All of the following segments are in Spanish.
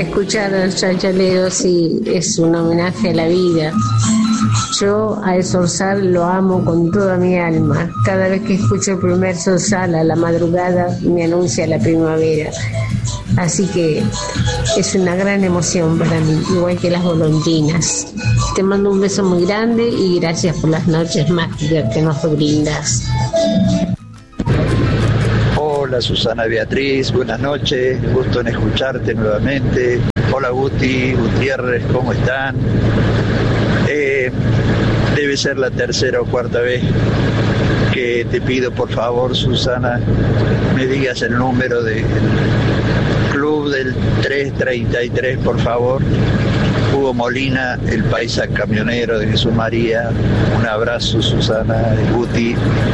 escuchar a los Chalchaleros y es un homenaje a la vida. Yo a El Zorzal lo amo con toda mi alma. Cada vez que escucho el primer Zorzal a la madrugada me anuncia la primavera. Así que es una gran emoción para mí, igual que las golondrinas. Te mando un beso muy grande y gracias por las noches mágicas que nos brindas. Hola Susana Beatriz, buenas noches, gusto en escucharte nuevamente. Hola Guti, Gutiérrez, ¿cómo están? Debe ser la tercera o cuarta vez que te pido, por favor, Susana, me digas el número del club del 333, por favor. Hugo Molina, el paisa camionero de Jesús María. Un abrazo, Susana, Guti.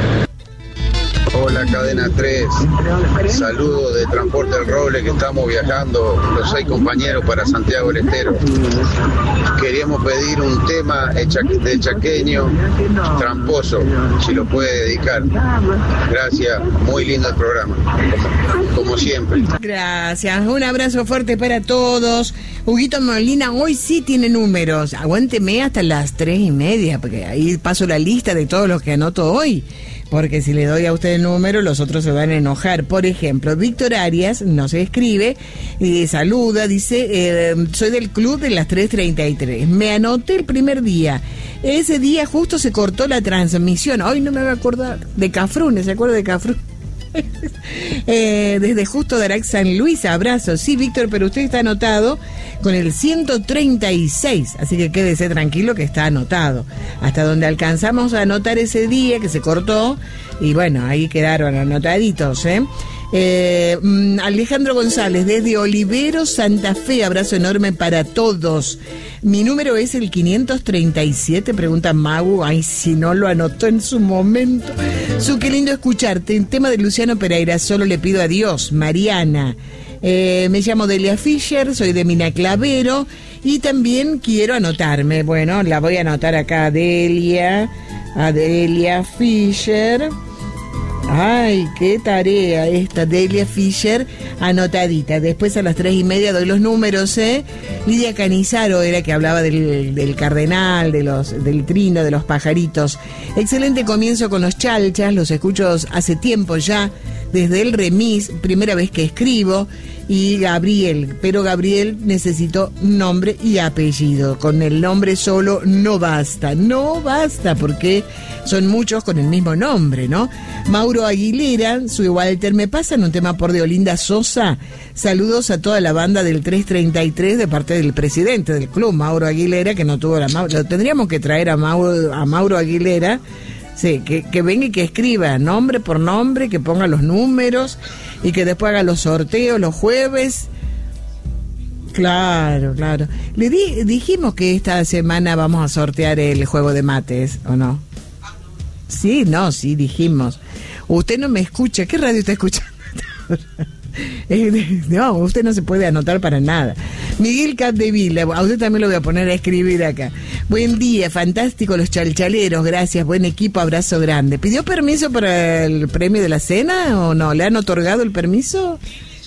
Hola Cadena 3, saludos de Transporte El Roble, que estamos viajando los 6 compañeros para Santiago del Estero. Queríamos pedir un tema de chaqueño, Tramposo, si lo puede dedicar. Gracias, muy lindo el programa, como siempre. Gracias, un abrazo fuerte para todos. Huguito Molina hoy sí tiene números, aguánteme hasta las 3:30, porque ahí paso la lista de todos los que anoto hoy. Porque si le doy a usted el número, los otros se van a enojar. Por ejemplo, Víctor Arias nos escribe, saluda, dice, soy del club de las 3:33. Me anoté el primer día. Ese día justo se cortó la transmisión. Hoy no me voy a acordar. De Cafrune, ¿se acuerda de Cafrune? Desde Justo de Arax San Luis, abrazo. Sí, Víctor, pero usted está anotado con el 136, así que quédese tranquilo que está anotado. Hasta donde alcanzamos a anotar ese día que se cortó, y bueno, ahí quedaron anotaditos, Alejandro González, desde Oliveros, Santa Fe, abrazo enorme para todos. Mi número es el 537, pregunta Magu, ay, si no lo anotó en su momento. Qué lindo escucharte. En tema de Luciano Pereira, solo le pido a Dios. Mariana. Me llamo Delia Fischer, soy de Mina Clavero y también quiero anotarme. Bueno, la voy a anotar acá, Delia Fischer. Ay, qué tarea esta, Delia Fischer, anotadita. Después a las 3:30 doy los números, Lidia Canizaro era que hablaba del cardenal, del trino, de los pajaritos. Excelente comienzo con los chalchas, los escucho hace tiempo ya, desde el remis, primera vez que escribo. Y Gabriel, pero Gabriel necesitó nombre y apellido. Con el nombre solo no basta porque son muchos con el mismo nombre, ¿no? Mauro Aguilera, soy Walter, me pasan un tema por de Olinda Sosa. Saludos a toda la banda del 333 de parte del presidente del club, Mauro Aguilera, que no tuvo lo tendríamos que traer a Mauro Aguilera. Sí, que venga y que escriba nombre por nombre, que ponga los números y que después haga los sorteos los jueves. Claro. Le dijimos que esta semana vamos a sortear el juego de mates, ¿o no? Sí, dijimos. Usted no me escucha. ¿Qué radio está escuchando? No, usted no se puede anotar para nada. Miguel Capdevila, a usted también lo voy a poner a escribir acá. Buen día, fantástico los chalchaleros, gracias, buen equipo, abrazo grande. ¿Pidió permiso para el premio de la cena o no? ¿Le han otorgado el permiso?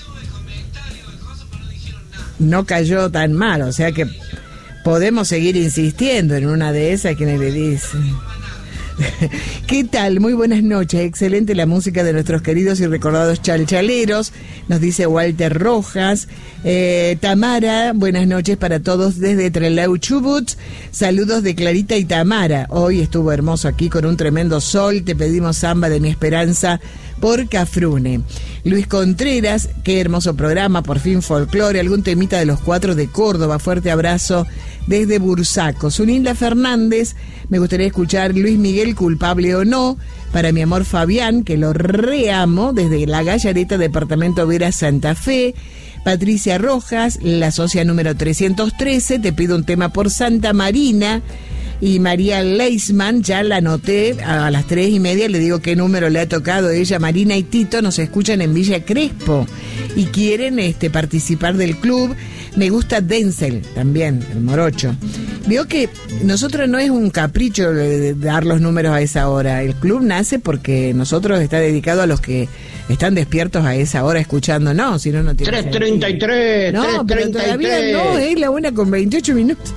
No cayó tan mal, o sea que podemos seguir insistiendo en una de esas que le dice. ¿Qué tal? Muy buenas noches, excelente la música de nuestros queridos y recordados chalchaleros, nos dice Walter Rojas. Tamara, buenas noches para todos desde Trelew, Chubut. Saludos de Clarita y Tamara. Hoy estuvo hermoso aquí con un tremendo sol. Te pedimos samba de mi esperanza por Cafrune. Luis Contreras, qué hermoso programa, por fin folclore, algún temita de los 4 de Córdoba. Fuerte abrazo desde Bursaco. Zulinda Fernández, me gustaría escuchar Luis Miguel, culpable o no, para mi amor Fabián, que lo reamo, desde La Gallareta, departamento Vera, Santa Fe. Patricia Rojas, la socia número 313, te pido un tema por Santa Marina. Y María Leisman, ya la anoté, a las 3:30 le digo qué número le ha tocado. Ella, Marina y Tito nos escuchan en Villa Crespo y quieren participar del club. Me gusta Denzel también, el morocho. Veo que nosotros no es un capricho de dar los números a esa hora. El club nace porque nosotros está dedicado a los que están despiertos a esa hora escuchándonos, si no, no tiene 3:33. No, 3:33. Pero todavía no, es la 1:28.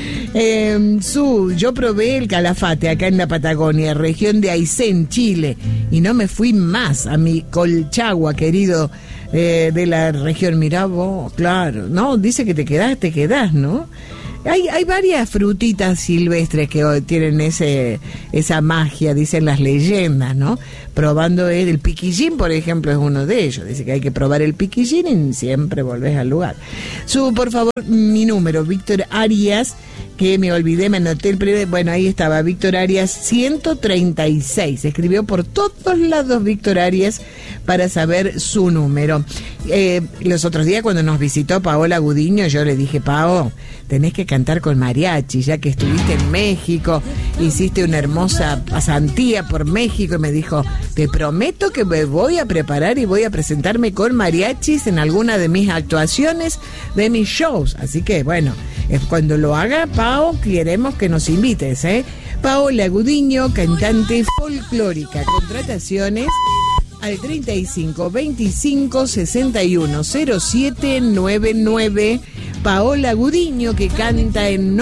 Yo probé el calafate acá en la Patagonia, región de Aysén, Chile, y no me fui más a mi Colchagua, querido, de la región. Mirá vos, claro, no, dice que te quedás, ¿no? Hay varias frutitas silvestres que hoy tienen esa magia, dicen las leyendas, ¿no? Probando el piquillín, por ejemplo, es uno de ellos. Dice que hay que probar el piquillín y siempre volvés al lugar. Por favor, mi número, Víctor Arias, que me olvidé, me anoté el primer... Bueno, ahí estaba, Víctor Arias 136. Escribió por todos lados Víctor Arias para saber su número. Los otros días cuando nos visitó Paola Gudiño, yo le dije, Pao, tenés que cantar con mariachi, ya que estuviste en México, hiciste una hermosa pasantía por México, y me dijo, te prometo que me voy a preparar y voy a presentarme con mariachis en alguna de mis actuaciones, de mis shows. Así que, bueno, cuando lo haga, Pao, queremos que nos invites, ¿eh? Paola Gudiño, cantante folclórica. Contrataciones al 35 25 61 07 99. Paola Gudiño, que canta en